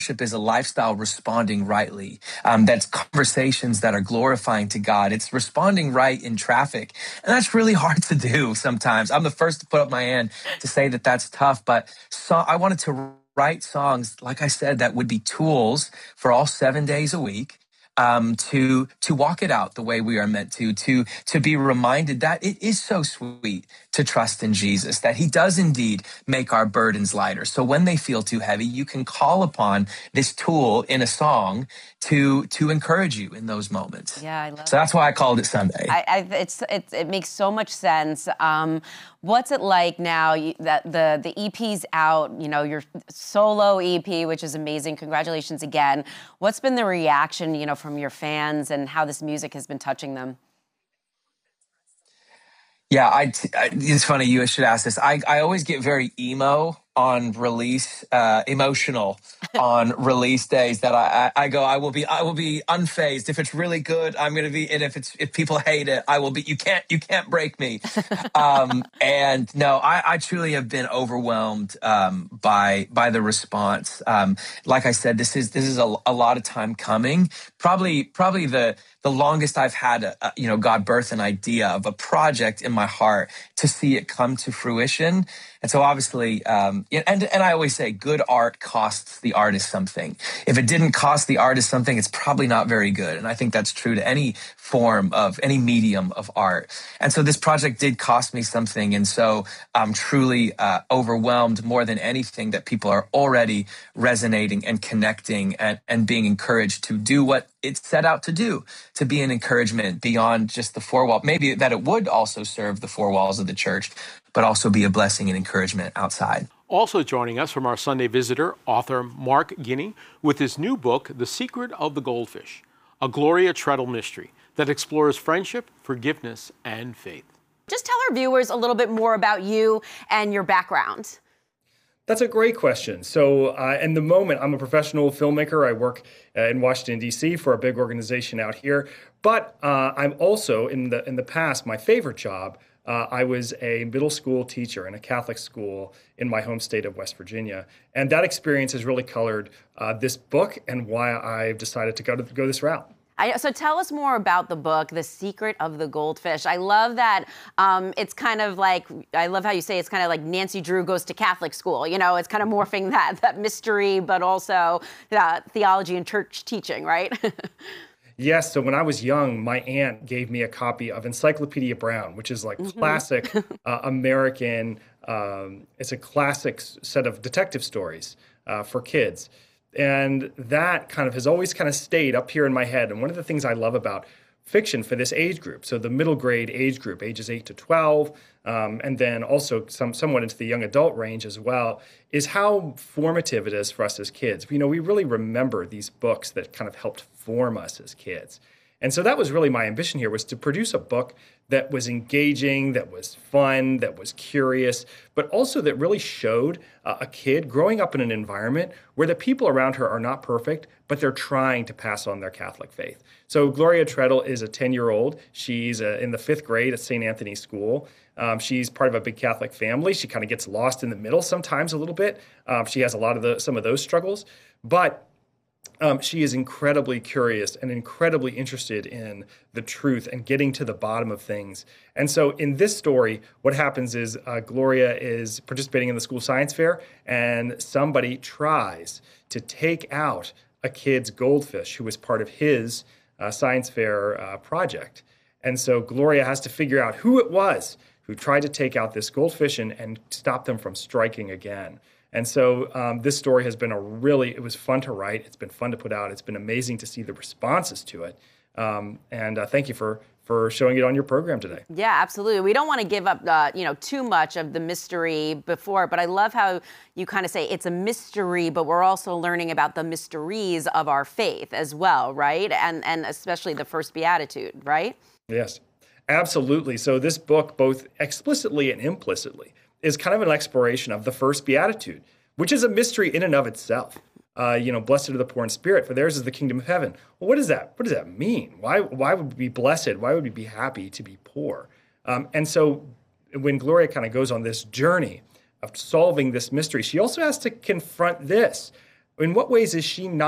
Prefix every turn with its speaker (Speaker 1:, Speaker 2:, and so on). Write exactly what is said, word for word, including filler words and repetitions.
Speaker 1: is a lifestyle responding rightly. Um, that's conversations that are glorifying to God. It's responding right in traffic. And that's really hard to do sometimes. I'm the first to put up my hand to say that that's tough, but so I wanted to write songs, like I said, that would be tools for all seven days a week. Um, to to walk it out the way we are meant to, to to be reminded that it is so sweet to trust in Jesus, that he does indeed make our burdens lighter. So when they feel too heavy, you can call upon this tool in a song to to encourage you in those moments.
Speaker 2: Yeah, I love
Speaker 1: So that's why I called it Sunday.
Speaker 2: I, I, it's, it's, it makes so much sense. Um, what's it like now you, that the, the E P's out, you know, your solo E P, which is amazing. Congratulations again. What's been the reaction, you know, from your fans and how this music has been touching them?
Speaker 1: Yeah, I, I, it's funny you should ask this. I, I always get very emo on release, uh, emotional on release days that I, I, I go, I will be, I will be unfazed. If it's really good, I'm going to be, and if it's, if people hate it, I will be, you can't, you can't break me. um, and no, I, I truly have been overwhelmed, um, by, by the response. Um, like I said, this is, this is a, a lot of time coming. Probably, probably the, the longest I've had, a, a, you know, God birth an idea of a project in my heart to see it come to fruition. And so obviously, um, and, and I always say good art costs the artist something. If it didn't cost the artist something, it's probably not very good. And I think that's true to any form of, any medium of art. And so this project did cost me something. And so I'm truly uh, overwhelmed more than anything that people are already resonating and connecting and, and being encouraged to do what it's set out to do, to be an encouragement beyond just the four wall. Maybe that it would also serve the four walls of the church, but also be a blessing and encouragement outside.
Speaker 3: Also joining us from our Sunday visitor, author Mark Guinea, with his new book, The Secret of the Goldfish, a Gloria Treadle mystery that explores friendship, forgiveness, and faith.
Speaker 2: Just tell our viewers a little bit more about you and your background.
Speaker 4: That's a great question. So uh, in the moment, I'm a professional filmmaker. I work uh, in Washington, D C for a big organization out here. But uh, I'm also, in the in the past, my favorite job, uh, I was a middle school teacher in a Catholic school in my home state of West Virginia. And that experience has really colored uh, this book and why I've decided to go, to go this route.
Speaker 2: I, so tell us more about the book, The Secret of the Goldfish. I love that um, it's kind of like, I love how you say it's kind of like Nancy Drew goes to Catholic school. You know, it's kind of morphing that, that mystery, but also uh, theology and church teaching, right?
Speaker 4: Yes, so when I was young, my aunt gave me a copy of Encyclopedia Brown, which is like mm-hmm. classic uh, American, um, it's a classic set of detective stories uh, for kids. And that kind of has always kind of stayed up here in my head. And one of the things I love about fiction for this age group, so the middle grade age group, ages eight to twelve, um, and then also some somewhat into the young adult range as well, is how formative it is for us as kids. You know, we really remember these books that kind of helped form us as kids. And so that was really my ambition here, was to produce a book that was engaging, that was fun, that was curious, but also that really showed uh, a kid growing up in an environment where the people around her are not perfect, but they're trying to pass on their Catholic faith. So Gloria Treadle is a ten-year-old. She's uh, in the fifth grade at Saint Anthony School. Um, she's part of a big Catholic family. She kind of gets lost in the middle sometimes a little bit. Um, she has a lot of the, some of those struggles, but Um, she is incredibly curious and incredibly interested in the truth and getting to the bottom of things. And so in this story, what happens is uh, Gloria is participating in the school science fair, and somebody tries to take out a kid's goldfish who was part of his uh, science fair uh, project. And so Gloria has to figure out who it was who tried to take out this goldfish and, and stop them from striking again. And so um, this story has been a really, it was fun to write. It's been fun to put out. It's been amazing to see the responses to it. Um, and uh, thank you for, for showing it on your program today.
Speaker 2: Yeah, absolutely. We don't want to give up, uh, you know, too much of the mystery before, but I love how you kind of say it's a mystery, but we're also learning about the mysteries of our faith as well, right? And, and especially the first beatitude, right?
Speaker 4: Yes, absolutely. So this book, both explicitly and implicitly, is kind of an exploration of the first beatitude, which is a mystery in and of itself. Uh, you know, blessed are the poor in spirit, for theirs is the kingdom of heaven. Well, what does that? What does that mean? Why? Why would we be blessed? Why would we be happy to be poor? Um, and so, when Gloria kind of goes on this journey of solving this mystery, she also has to confront this. In what ways is she not